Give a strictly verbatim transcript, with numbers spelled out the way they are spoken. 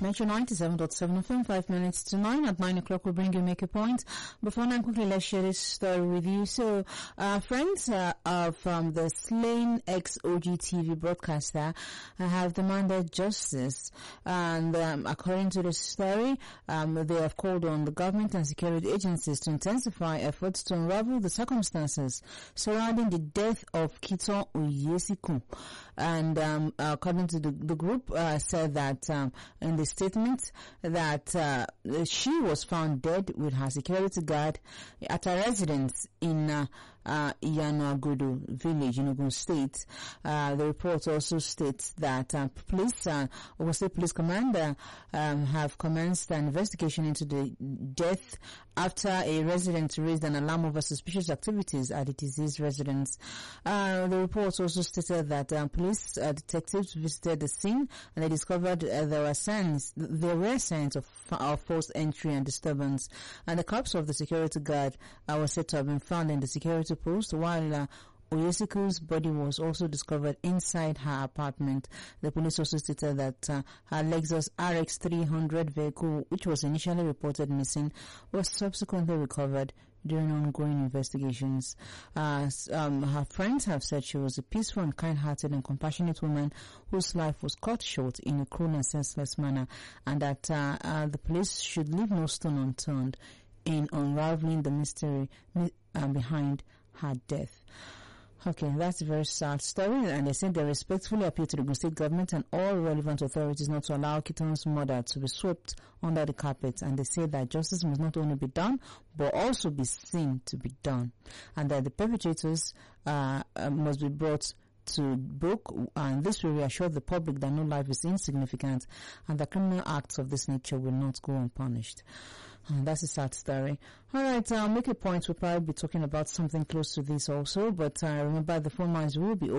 Metro ninety-seven point seven F M, five minutes to nine. At nine o'clock, we'll bring you Make a Point. Before nine, quickly, let's share this story with you. So, uh, friends uh, of um, the slain ex-O G T V broadcaster uh, have demanded justice. And um, according to the story, um, they have called on the government and security agencies to intensify efforts to unravel the circumstances surrounding the death of Kiton Oyesiku. And um, according to the, the group, uh, said that um, in the statement that uh, she was found dead with her security guard at a residence in uh, uh, Iyanagodo village in Ogun State. Uh, the report also states that uh, police, uh, Ogun State Police Commander, um, have commenced an investigation into the death after a resident raised an alarm over suspicious activities at the deceased residence. Uh, the report also stated that um, police uh, detectives visited the scene and they discovered uh, there were signs, there were signs of, of forced entry and disturbance. And the corpse of the security guard uh, was said to have been found in the security post, while uh, Oyesiku's body was also discovered inside her apartment. The police also stated that uh, her Lexus R X three hundred vehicle, which was initially reported missing, was subsequently recovered during ongoing investigations. Uh, um, her friends have said she was a peaceful and kind-hearted and compassionate woman whose life was cut short in a cruel and senseless manner, and that uh, uh, the police should leave no stone unturned in unraveling the mystery uh, behind her death. Okay, that's a very sad story, and they said they respectfully appeal to the Ogun State government and all relevant authorities not to allow Kiton's murder to be swept under the carpet, and they say that justice must not only be done, but also be seen to be done, and that the perpetrators uh, uh, must be brought to book, and this will reassure the public that no life is insignificant and that criminal acts of this nature will not go unpunished. And that's a sad story. Alright, I'll make a point. We'll probably be talking about something close to this also, but uh, remember the phone lines will be open.